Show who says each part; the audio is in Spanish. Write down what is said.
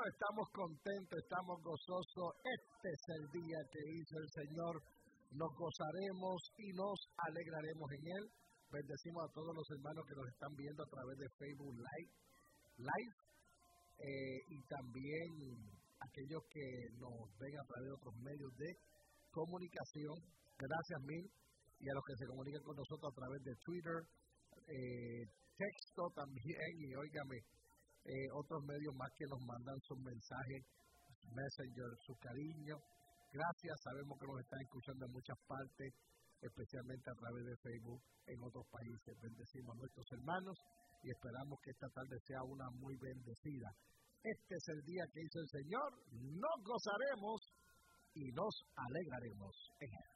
Speaker 1: estamos contentos, estamos gozosos. Este es el día que hizo el Señor. Nos gozaremos y nos alegraremos en Él. Bendecimos a todos los hermanos que nos están viendo a través de Facebook Live y también aquellos que nos ven a través de otros medios de comunicación. Gracias mil. Y a los que se comunican con nosotros a través de Twitter, texto también, y óigame, otros medios más que nos mandan sus mensajes, Messenger, su cariño. Gracias, sabemos que nos están escuchando en muchas partes, especialmente a través de Facebook en otros países. Bendecimos a nuestros hermanos y esperamos que esta tarde sea una muy bendecida. Este es el día que hizo el Señor, nos gozaremos y nos alegraremos en Él.